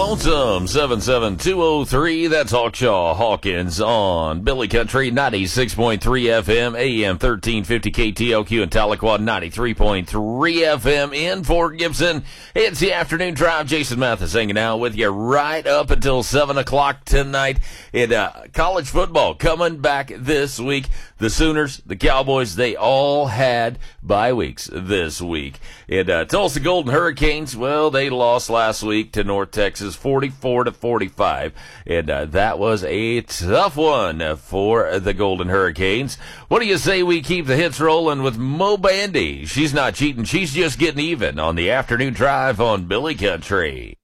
Lonesome 77203. That's Hawkshaw Hawkins on Billy Country 96.3 FM, AM 1350 KTLQ in Tahlequah, 93.3 FM in Fort Gibson. It's the afternoon drive. Jason Mathis hanging out with you right up until 7 o'clock tonight. College football coming back this week. The Sooners, the Cowboys, they all had bye weeks this week. Tulsa Golden Hurricanes, well, they lost last week to North Texas 44-45. And that was a tough one for the Golden Hurricanes. What do you say we keep the hits rolling with Mo Bandy? She's not cheating, she's just getting even on the afternoon drive on Billy Country.